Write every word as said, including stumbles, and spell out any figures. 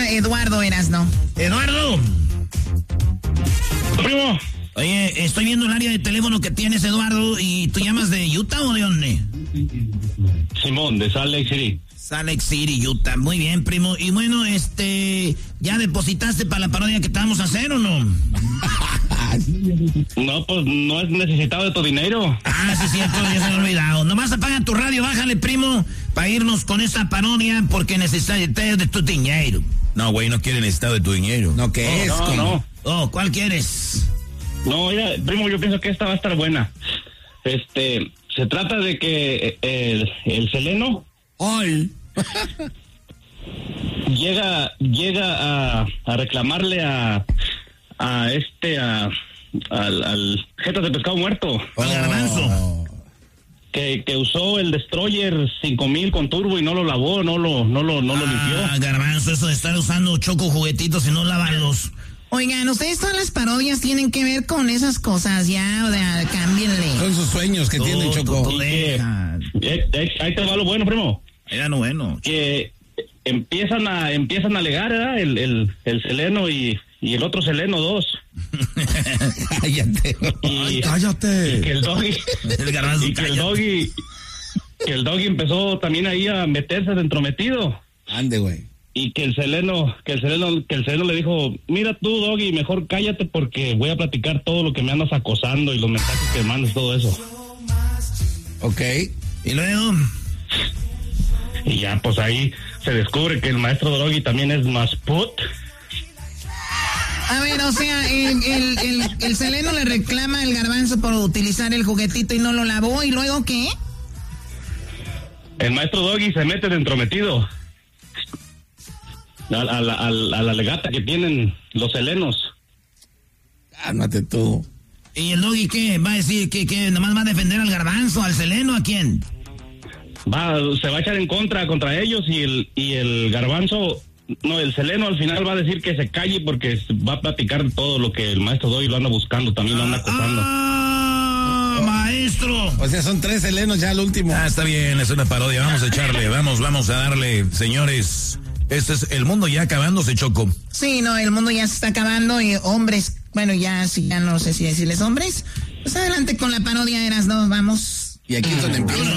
llama Eduardo Erasno. Eduardo. Primo. Oye, estoy viendo el área de teléfono que tienes, Eduardo, y ¿tú llamas de Utah o de dónde? Simón, de Salt Lake City. Salt Lake City, Utah. Muy bien, primo. Y bueno, este, ¿ya depositaste para la parodia que te vamos a hacer o no? No, pues no es necesitado de tu dinero. Ah, sí, cierto, ya se me ha olvidado. Nomás apaga tu radio, bájale, primo, para irnos con esa parodia porque necesitas de tu dinero. No, güey, no quiere necesitar de tu dinero. No, ¿qué Oh, es? no, ¿Cómo? no. Oh, ¿cuál quieres? No, mira, primo, yo pienso que esta va a estar buena. Este, se trata de que el, el Seleno ¡Ay! llega llega a, a reclamarle a a este a al, al jetas de pescado muerto. Al Garbanzo. Que, que usó el Destroyer cinco mil con turbo y no lo lavó, no lo no lo no lo limpió. Ah, Garbanzo, eso de estar usando choco juguetitos y no lavarlos. Oigan, ustedes todas las parodias tienen que ver con esas cosas, ya, o sea, cámbienle. Son sus sueños que Tú, tienen, tú, Choco. tú deja. Eh, eh, ahí te va lo bueno, primo. Era no bueno. Que empiezan a empiezan a alegar, ¿verdad? El, el, el Seleno y, y el otro Seleno dos. Cállate. Y, Ay, cállate. y que el Doggy El Garbanzo, y que el cállate. Doggy que el Doggy empezó también ahí a meterse de entrometido. Ande, güey. Y que el Seleno, que el Seleno, que el Seleno le dijo, mira tú, Doggy, mejor cállate porque voy a platicar todo lo que me andas acosando y los mensajes que mandas, todo eso. Ok. Y luego, Y ya, pues ahí se descubre que el maestro Doggy también es más put. A ver, o sea, el, el, el, el Seleno le reclama al Garbanzo por utilizar el juguetito y no lo lavó, ¿y luego qué? El maestro Doggy se mete de entrometido. A, a, la- a la- a la legata que tienen los Selenos. Cálmate tú. ¿y el Doggy qué? ¿Va a decir que, que nomás va a defender al Garbanzo, al Seleno, a quién? Va, se va a echar en contra contra ellos y el y el Garbanzo, no, el Seleno al final va a decir que se calle porque va a platicar todo lo que el maestro Doggy lo anda buscando, también lo anda acosando. ¡Ah, maestro! O sea, son tres helenos ya al último. Ah, está bien, es una parodia. Vamos a echarle, vamos, vamos a darle, señores. Este es el mundo ya acabándose, Choco. Sí, no, el mundo ya se está acabando y hombres, bueno, ya sí, ya no sé si decirles hombres. Pues adelante con la parodia, Erasno, vamos. Y aquí es donde empieza.